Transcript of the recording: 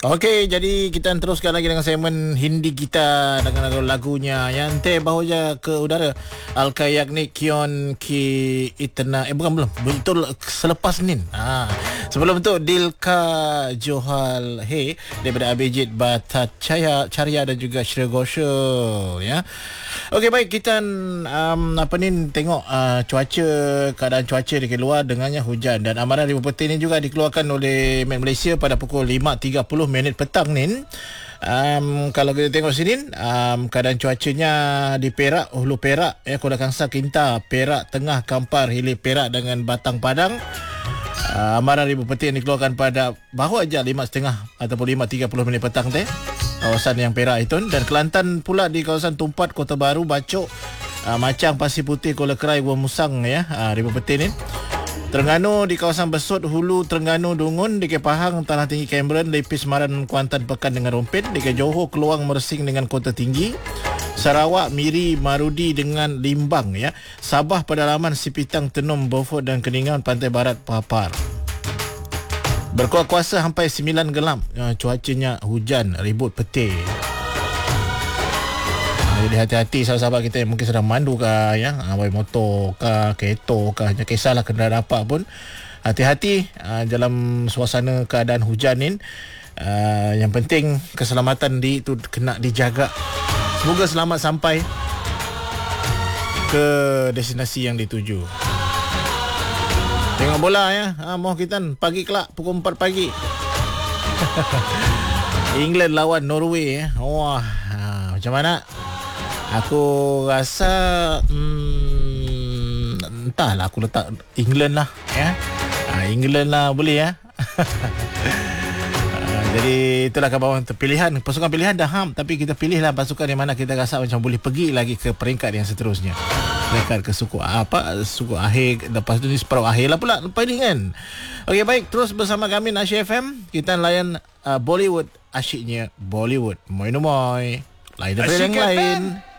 Okey, jadi kita teruskan lagi dengan segmen Hindi kita dengan lagu-lagunya yang te bahuja ke udara. Al-Kayak ni Kion Ki Itna bukan belum. Betul selepas Nin. Sebelum tu Dilka Johal He daripada Abhijit Bhattacharya dan juga Shreya Ghoshal ya. Okey, baik, kita tengok keadaan cuaca di luar dengannya hujan dan amaran ribu peti ini juga dikeluarkan oleh Met Malaysia pada pukul 5.30 minit petang ni. Kalau kita tengok sini keadaan cuacanya di Perak, Hulu Perak ya, Kuala Kangsar, Kinta, Perak Tengah, Kampar, Hilir Perak dengan Batang Padang. Amaran ribu peti yang dikeluarkan pada baru aja 5.30 ataupun 5.30 minit petang teh, kawasan yang Perak itu. Dan Kelantan pula di kawasan Tumpat, Kota Baru, Bacok, Macang, Pasir Putih, Kuala Kerai, Gua Musang ya, ribu peti ni. Terengganu di kawasan Besut, Hulu, Terengganu, Dungun, di Pahang, Tanah Tinggi, Cameron, Lepis, Maran, Kuantan, Pekan dengan Rompet, di Johor, Keluang, Mersing dengan Kota Tinggi, Sarawak, Miri, Marudi dengan Limbang ya, Sabah, Pedalaman, Sipitang, Tenum, Beaufort dan Keningan, Pantai Barat, Papar. Berkuasa sampai 9 gelam. Cuacanya hujan, ribut peti. Jadi hati-hati sahabat-sahabat kita yang mungkin sedang mandu kah ya, baik motor kah, kereta kah, jangan kisahlah kenderaan apa pun. Hati-hati dalam suasana keadaan hujan ni. Yang penting keselamatan itu kena dijaga. Semoga selamat sampai ke destinasi yang dituju. Tengok bola ya, mau kita pagi kelak pukul 4 pagi. England lawan Norway ya. Wah, macam mana? Aku rasa entahlah, aku letak England lah ya. England lah boleh ya. Jadi itulah pilihan, pasukan pilihan dah tapi kita pilihlah pasukan yang mana kita rasa macam boleh pergi lagi ke peringkat yang seterusnya. Peringkat ke suku akhir, lepas tu ni separuh akhir lah pula lepas ni kan. Okey, baik, terus bersama kami Nasya FM. Kita layan Bollywood, asyiknya Bollywood. Moy no moy. Lain daripada yang lain.